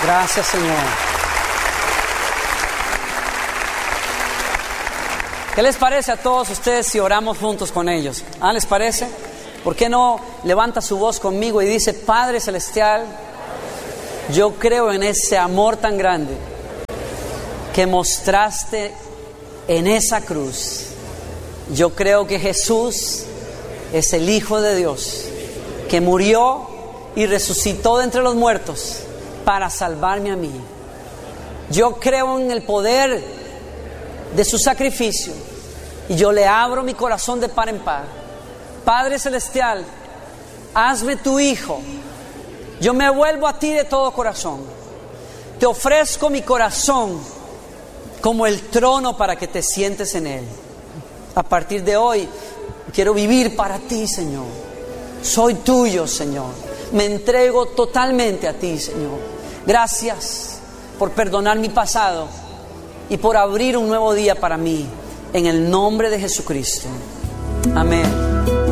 Gracias, Señor. ¿Qué les parece a todos ustedes si oramos juntos con ellos? ¿Les parece? ¿Por qué no levanta su voz conmigo y dice: Padre Celestial, yo creo en ese amor tan grande que mostraste en esa cruz. Yo creo que Jesús es el Hijo de Dios, que murió y resucitó de entre los muertos para salvarme a mí. Yo creo en el poder de su sacrificio y yo le abro mi corazón de par en par. Padre Celestial, hazme tu Hijo. Yo me vuelvo a ti de todo corazón. Te ofrezco mi corazón como el trono para que te sientes en él. A partir de hoy quiero vivir para ti, Señor. Soy tuyo, Señor. Me entrego totalmente a ti, Señor. Gracias por perdonar mi pasado y por abrir un nuevo día para mí. En el nombre de Jesucristo. Amén.